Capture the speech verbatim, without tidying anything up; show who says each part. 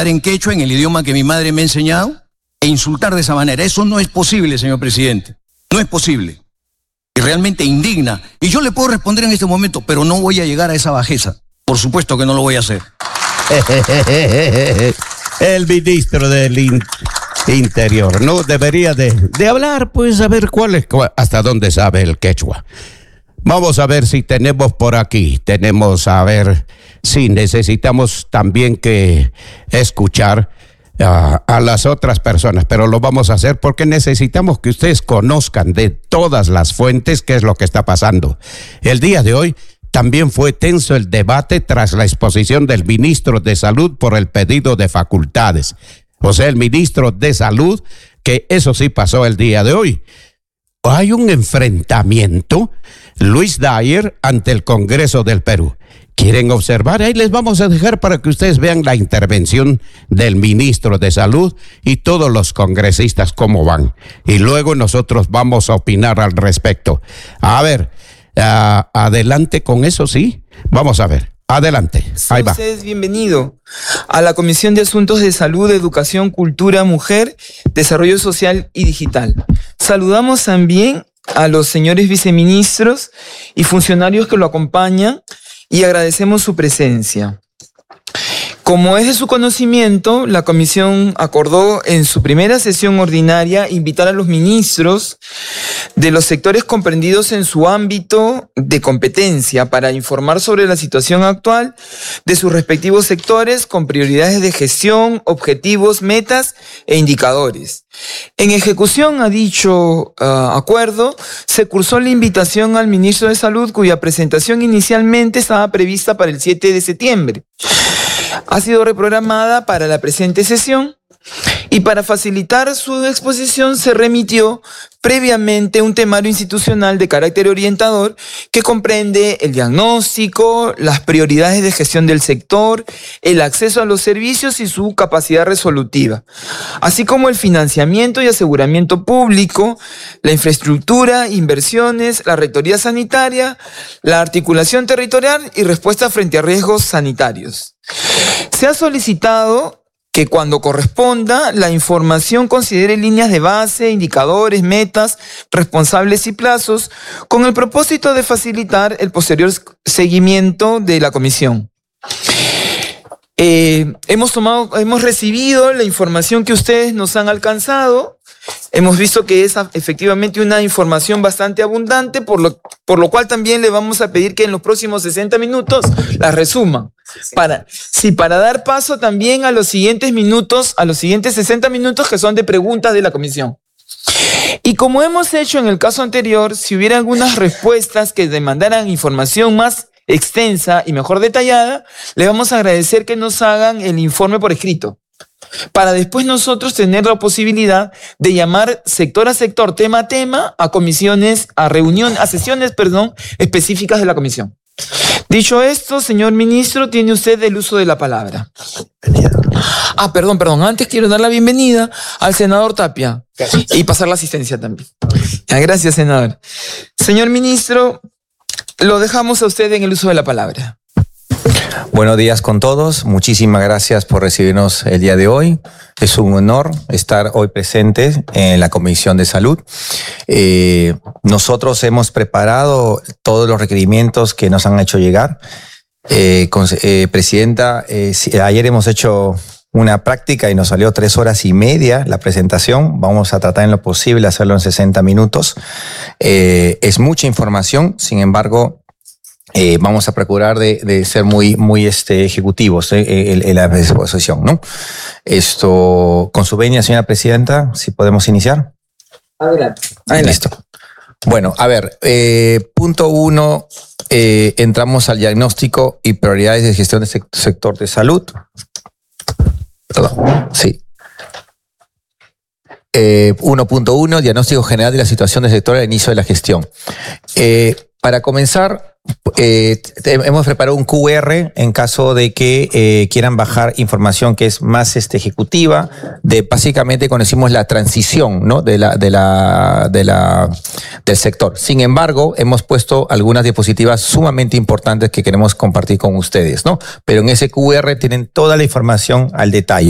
Speaker 1: hablar en quechua, en el idioma que mi madre me ha enseñado, e insultar de esa manera. Eso no es posible, señor presidente. No es posible. Y realmente indigna. Y yo le puedo responder en este momento, pero no voy a llegar a esa bajeza. Por supuesto que no lo voy a hacer.
Speaker 2: El ministro del in Interior, ¿no? Debería de, de hablar, pues, a ver cuál es, hasta dónde sabe el quechua. Vamos a ver si tenemos por aquí, tenemos a ver si necesitamos también que escuchar uh, a las otras personas, pero lo vamos a hacer porque necesitamos que ustedes conozcan de todas las fuentes qué es lo que está pasando. El día de hoy también fue tenso el debate tras la exposición del ministro de Salud por el pedido de facultades. O sea, el ministro de Salud, que eso sí pasó el día de hoy. Hay un enfrentamiento, Luis Dyer, ante el Congreso del Perú. ¿Quieren observar? Ahí les vamos a dejar para que ustedes vean la intervención del ministro de Salud y todos los congresistas cómo van. Y luego nosotros vamos a opinar al respecto. A ver, uh, adelante con eso, ¿sí? Vamos a ver. Adelante, ahí va.
Speaker 3: Usted es bienvenido a la Comisión de Asuntos de Salud, Educación, Cultura, Mujer, Desarrollo Social y Digital. Saludamos también a los señores viceministros y funcionarios que lo acompañan y agradecemos su presencia. Como es de su conocimiento, la comisión acordó en su primera sesión ordinaria invitar a los ministros de los sectores comprendidos en su ámbito de competencia para informar sobre la situación actual de sus respectivos sectores con prioridades de gestión, objetivos, metas e indicadores. En ejecución a dicho uh, acuerdo, se cursó la invitación al ministro de Salud, cuya presentación inicialmente estaba prevista para el siete de septiembre. Ha sido reprogramada para la presente sesión y para facilitar su exposición se remitió previamente un temario institucional de carácter orientador que comprende el diagnóstico, las prioridades de gestión del sector, el acceso a los servicios y su capacidad resolutiva, así como el financiamiento y aseguramiento público, la infraestructura, inversiones, la rectoría sanitaria, la articulación territorial y respuesta frente a riesgos sanitarios. Se ha solicitado que cuando corresponda, la información considere líneas de base, indicadores, metas, responsables y plazos, con el propósito de facilitar el posterior seguimiento de la comisión. Eh, hemos tomado, hemos recibido la información que ustedes nos han alcanzado. Hemos visto que es efectivamente una información bastante abundante, por lo, por lo cual también le vamos a pedir que en los próximos sesenta minutos la resuma. Para, sí, para dar paso también a los siguientes minutos, a los siguientes sesenta minutos que son de preguntas de la comisión. Y como hemos hecho en el caso anterior, si hubiera algunas respuestas que demandaran información más extensa y mejor detallada, le vamos a agradecer que nos hagan el informe por escrito, para después nosotros tener la posibilidad de llamar sector a sector, tema a tema, a comisiones, a reunión, a sesiones, perdón, específicas de la comisión. Dicho esto, señor ministro, tiene usted el uso de la palabra. Ah, perdón, perdón. Antes quiero dar la bienvenida al senador Tapia y pasar la asistencia también. Gracias, senador. Señor ministro, lo dejamos a usted en el uso de la palabra.
Speaker 4: Buenos días con todos. Muchísimas gracias por recibirnos el día de hoy. Es un honor estar hoy presentes en la Comisión de Salud. Eh, nosotros hemos preparado todos los requerimientos que nos han hecho llegar. Eh, con, eh, Presidenta, eh, ayer hemos hecho una práctica y nos salió tres horas y media la presentación. Vamos a tratar en lo posible hacerlo en sesenta minutos. Eh, es mucha información, sin embargo, Eh, vamos a procurar de, de ser muy, muy este, ejecutivos eh, en, en la exposición, ¿no? Esto, con su venia, señora presidenta, si podemos iniciar.
Speaker 3: Adelante. Adelante.
Speaker 4: Listo. Bueno, a ver, eh, punto uno, eh, entramos al diagnóstico y prioridades de gestión del sector de salud. Perdón, sí. Eh, uno punto uno, diagnóstico general de la situación del sector al inicio de la gestión. Eh, para comenzar, Eh, hemos preparado un Q R en caso de que eh, quieran bajar información que es más este, ejecutiva, de básicamente conocimos la transición, ¿no? de la, de la, de la, del sector. Sin embargo, hemos puesto algunas diapositivas sumamente importantes que queremos compartir con ustedes, ¿no? Pero en ese Q R tienen toda la información al detalle.